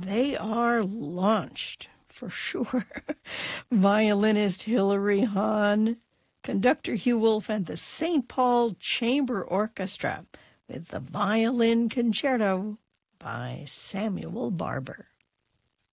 they are launched, for sure. Violinist Hilary Hahn, conductor Hugh Wolf, and the St. Paul Chamber Orchestra with the Violin Concerto by Samuel Barber.